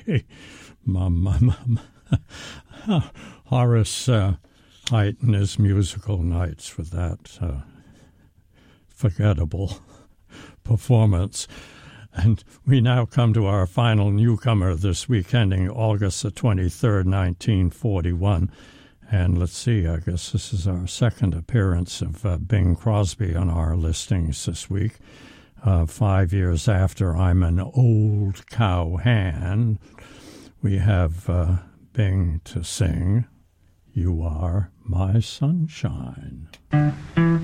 Okay. Horace heightened his musical nights with that forgettable performance. And we now come to our final newcomer this week, ending August the 23rd, 1941. And let's see, I guess this is our second appearance of Bing Crosby on our listings this week. 5 years after I'm an Old Cowhand, we have Bing to sing You Are My Sunshine.